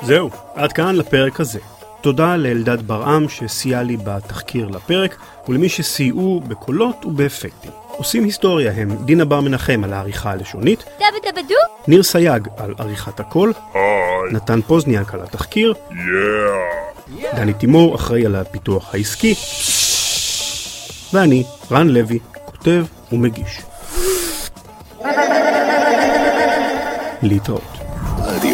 זהו, עד כאן לפרק הזה. תודה לאלדד ברעם שסייע לי בתחקיר לפרק, ולמי שסייעו בקולות ובאפקטים. עושים היסטוריה הם דינה בר מנחם על העריכה הלשונית, דבדבדו, ניר סייג על עריכת הקול, נתן פוזניאק על התחקיר, דני תימור אחראי על הפיתוח העסקי, ואני, רן לוי, כותב ומגיש. להתראות.